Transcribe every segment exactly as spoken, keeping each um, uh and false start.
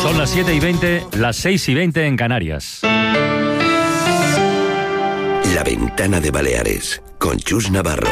Son las siete y veinte, las seis y veinte en Canarias. La Ventana de Baleares, con Chus Navarro.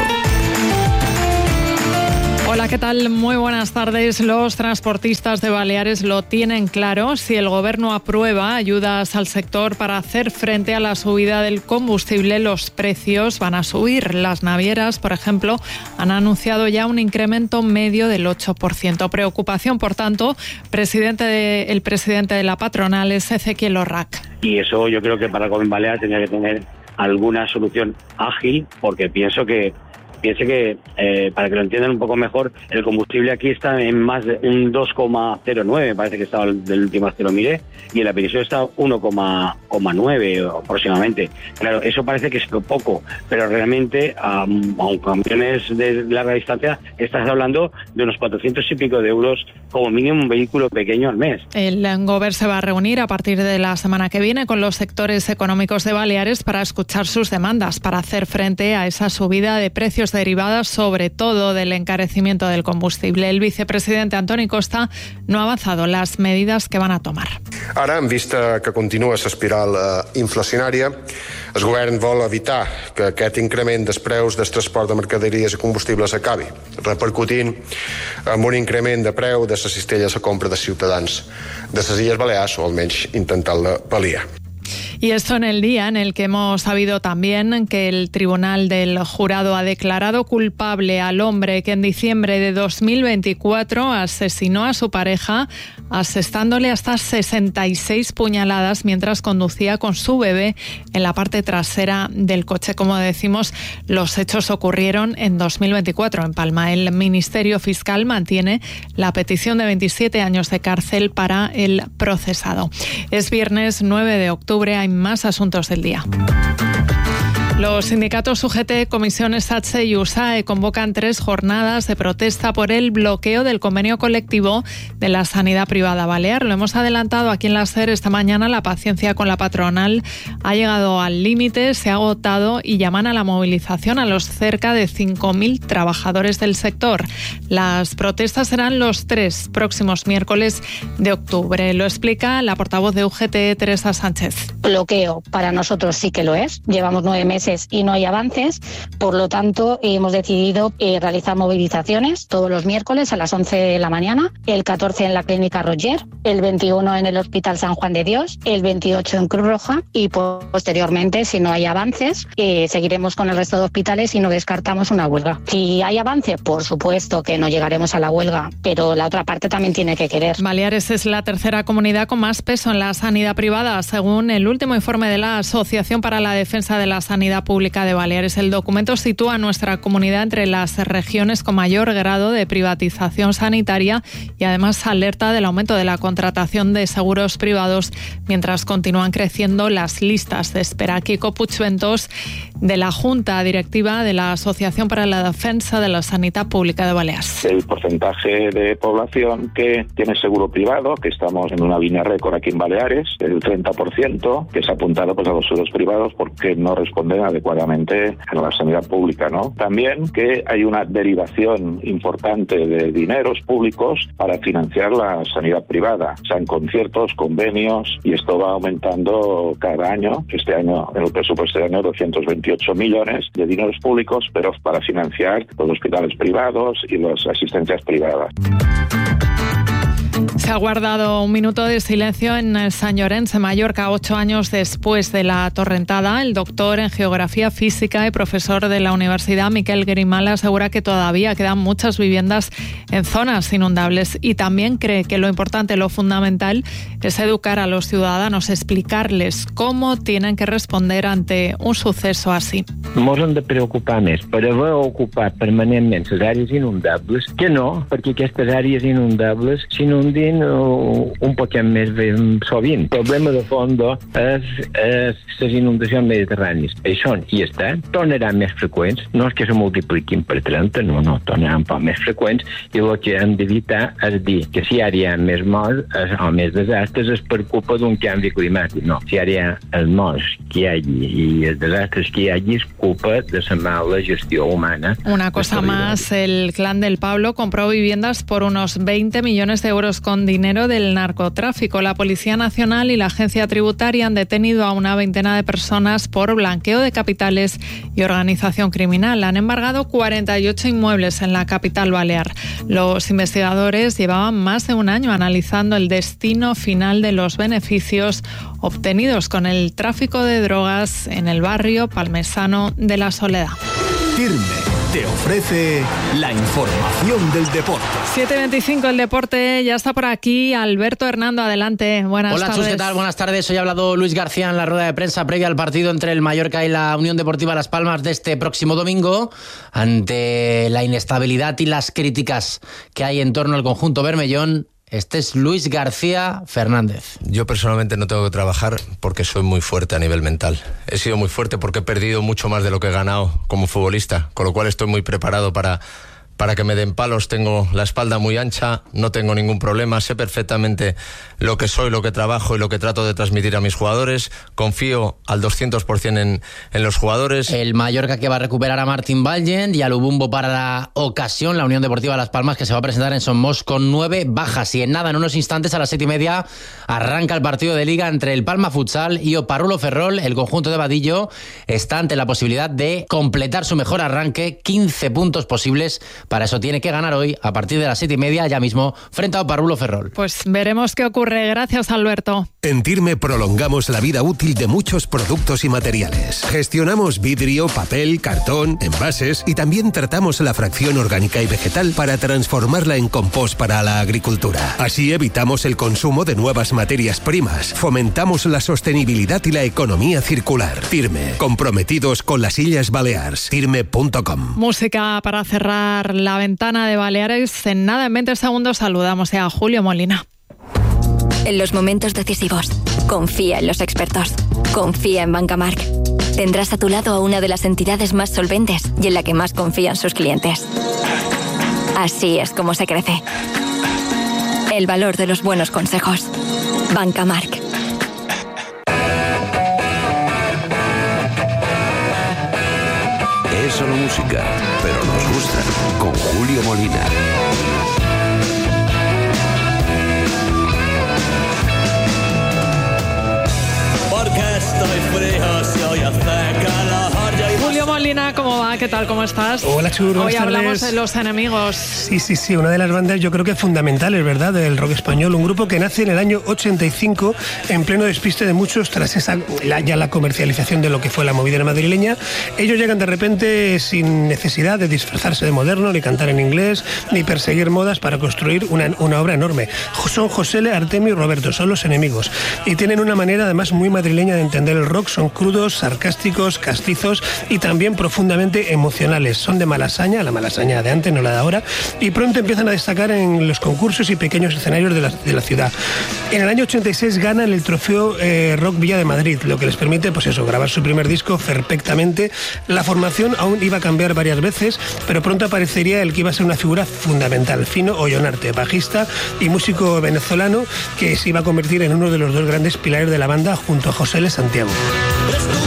Hola, ¿qué tal? Muy buenas tardes. Los transportistas de Baleares lo tienen claro. Si el Gobierno aprueba ayudas al sector para hacer frente a la subida del combustible, los precios van a subir. Las navieras, por ejemplo, han anunciado ya un incremento medio del ocho por ciento. Preocupación, por tanto, presidente de, el presidente de la patronal es Ezequiel Orrac. Y eso yo creo que para el Gobierno Balear tendría que tener alguna solución ágil, porque pienso que Piense que, eh, para que lo entiendan un poco mejor, el combustible aquí está en más de un dos coma cero nueve, me parece que estaba del último vez que lo miré, y en la península está uno coma nueve aproximadamente. Claro, eso parece que es poco, pero realmente a, a camiones de larga distancia estás hablando de unos cuatrocientos y pico de euros como mínimo un vehículo pequeño al mes. El Gobierno se va a reunir a partir de la semana que viene con los sectores económicos de Baleares para escuchar sus demandas, para hacer frente a esa subida de precios derivadas sobre todo del encarecimiento del combustible. El vicepresidente Antoni Costa no ha avanzado las medidas que van a tomar. Ara, en vista que continua l'espiral eh, inflacionària, el govern vol evitar que aquest increment dels preus del transport de mercaderies i combustibles acabi, repercutint en un increment de preu de les cistelles a compra de ciutadans de les Illes Balears, o almenys intentant-la pal·liar. Y esto en el día en el que hemos sabido también que el Tribunal del Jurado ha declarado culpable al hombre que en diciembre de dos mil veinticuatro asesinó a su pareja asestándole hasta sesenta y seis puñaladas mientras conducía con su bebé en la parte trasera del coche. Como decimos, los hechos ocurrieron en dos mil veinticuatro en Palma. El Ministerio Fiscal mantiene la petición de veintisiete años de cárcel para el procesado. Es viernes nueve de octubre, hay más asuntos del día. Los sindicatos U G T, Comisiones SATSE y U S A E convocan tres jornadas de protesta por el bloqueo del convenio colectivo de la sanidad privada balear. Lo hemos adelantado aquí en la SER esta mañana. La paciencia con la patronal ha llegado al límite, se ha agotado y llaman a la movilización a los cerca de cinco mil trabajadores del sector. Las protestas serán los tres próximos miércoles de octubre. Lo explica la portavoz de U G T, Teresa Sánchez. Bloqueo para nosotros sí que lo es. Llevamos nueve meses y no hay avances, por lo tanto hemos decidido eh, realizar movilizaciones todos los miércoles a las once de la mañana, el catorce en la Clínica Roger, el veintiuno en el Hospital San Juan de Dios, el veintiocho en Cruz Roja y posteriormente, si no hay avances, eh, seguiremos con el resto de hospitales y no descartamos una huelga. Si hay avance, por supuesto que no llegaremos a la huelga, pero la otra parte también tiene que querer. Baleares es la tercera comunidad con más peso en la sanidad privada, según el último informe de la Asociación para la Defensa de la Sanidad Pública de Baleares. El documento sitúa a nuestra comunidad entre las regiones con mayor grado de privatización sanitaria y además alerta del aumento de la contratación de seguros privados mientras continúan creciendo las listas de espera. Kiko Puigventós, de la Junta Directiva de la Asociación para la Defensa de la Sanidad Pública de Baleares. El porcentaje de población que tiene seguro privado, que estamos en una línea récord aquí en Baleares, el treinta por ciento, que se ha apuntado pues, a los seguros privados porque no responden adecuadamente a la sanidad pública, ¿no? También que hay una derivación importante de dineros públicos para financiar la sanidad privada, sean conciertos, convenios, y esto va aumentando cada año. Este año, en el presupuesto de año, doscientos veintiocho millones de dineros públicos, pero para financiar los hospitales privados y las asistencias privadas. Se ha guardado un minuto de silencio en Sant Llorenç de Mallorca, ocho años después de la torrentada. El doctor en Geografía Física y profesor de la Universidad, Miquel Grimal, asegura que todavía quedan muchas viviendas en zonas inundables y también cree que lo importante, lo fundamental, es educar a los ciudadanos, explicarles cómo tienen que responder ante un suceso así. Ens hem de preocupar més per haver ocupat permanentment les àrees inundables que no, perquè aquestes àrees inundables s'inundin un poquet més sovint. El problema de fons és, és les inundacions mediterrànies. Això hi està, tornaran més freqüents, no és que se multipliquin per trenta, no, no, tornaran un poc més freqüents, i el que hem d'evitar és dir que si ara hi ha més morts o més desastres és per culpa d'un canvi climàtic. No, si ara hi ha els morts que hi hagi i els desastres que hi hagi és culpa de la mala gestió humana. Una cosa más, el clan del Pablo compró viviendas por unos veinte millones de euros con con dinero del narcotráfico. La Policía Nacional y la Agencia Tributaria han detenido a una veintena de personas por blanqueo de capitales y organización criminal. Han embargado cuarenta y ocho inmuebles en la capital balear. Los investigadores llevaban más de un año analizando el destino final de los beneficios obtenidos con el tráfico de drogas en el barrio palmesano de La Soledad. Firme te ofrece la información del deporte. siete veinticinco el deporte, ya está por aquí Alberto Hernando, adelante, buenas Hola, tardes. Chus, ¿qué tal? Buenas tardes. Hoy ha hablado Luis García en la rueda de prensa previa al partido entre el Mallorca y la Unión Deportiva Las Palmas de este próximo domingo, ante la inestabilidad y las críticas que hay en torno al conjunto bermellón. Este es Luis García Fernández. Yo personalmente no tengo que trabajar porque soy muy fuerte a nivel mental. He sido muy fuerte porque he perdido mucho más de lo que he ganado como futbolista, con lo cual estoy muy preparado para, para que me den palos. Tengo la espalda muy ancha, no tengo ningún problema, sé perfectamente lo que soy, lo que trabajo y lo que trato de transmitir a mis jugadores. Confío al doscientos por ciento en, en los jugadores. El Mallorca, que va a recuperar a Martín Vallen y a Lubumbo para la ocasión. La Unión Deportiva Las Palmas, que se va a presentar en Somos con nueve bajas. Y en nada, en unos instantes, a las siete y media, arranca el partido de Liga entre el Palma Futsal y Oparrulo Ferrol. El conjunto de Vadillo está ante la posibilidad de completar su mejor arranque, quince puntos posibles. Para eso tiene que ganar hoy, a partir de las siete y media, ya mismo, frente a Oparrulo Ferrol. Pues veremos qué ocurre. Gracias, Alberto. En Tirme prolongamos la vida útil de muchos productos y materiales. Gestionamos vidrio, papel, cartón, envases y también tratamos la fracción orgánica y vegetal para transformarla en compost para la agricultura. Así evitamos el consumo de nuevas materias primas, fomentamos la sostenibilidad y la economía circular. Tirme, comprometidos con las Illes Balears. Tirme punto com. Música para cerrar la ventana de Baleares. En nada, en veinte segundos, saludamos ya a Julio Molina. En los momentos decisivos, confía en los expertos. Confía en Bancamark. Tendrás a tu lado a una de las entidades más solventes y en la que más confían sus clientes. Así es como se crece. El valor de los buenos consejos. Bancamark. Es solo música, pero nos gusta. Con Julio Molina. Julio Molina, ¿cómo va? ¿Qué tal? ¿Cómo estás? Hola, Chur, Hoy hablamos de Los Enemigos. Sí, sí, sí, una de las bandas yo creo que fundamentales, ¿verdad?, del rock español. Un grupo que nace en el año ochenta y cinco, en pleno despiste de muchos, tras esa la, ya la comercialización de lo que fue la movida madrileña. Ellos llegan de repente sin necesidad de disfrazarse de moderno, ni cantar en inglés, ni perseguir modas, para construir una, una obra enorme. Son José L., Artemio y Roberto, son Los Enemigos. Y tienen una manera además muy madrileña de entender el rock. Son crudos, sarcásticos, castizos y también profundamente emocionales. Son de Malasaña, la Malasaña de antes, no la de ahora, y pronto empiezan a destacar en los concursos y pequeños escenarios de la, de la ciudad. En el año ochenta y seis ganan el trofeo eh, Rock Villa de Madrid, lo que les permite, pues eso, grabar su primer disco perfectamente. La formación aún iba a cambiar varias veces, pero pronto aparecería el que iba a ser una figura fundamental, Fino Ollonarte, bajista y músico venezolano, que se iba a convertir en uno de los dos grandes pilares de la banda junto a José L. Santiago.